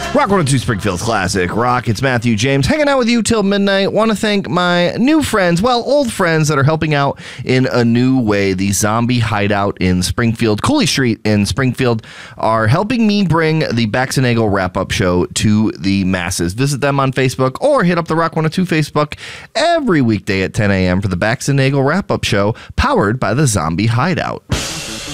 Rock 102 Springfield's Classic Rock. It's Matthew James hanging out with you till midnight. Want to thank my new friends, well, old friends that are helping out in a new way. The Zombie Hideout in Springfield, Cooley Street in Springfield, are helping me bring the Baxanagle wrap-up show to the masses. Visit them on Facebook or hit up the Rock 102 Facebook every weekday at 10 a.m. for the Baxanagle wrap-up show powered by the Zombie Hideout.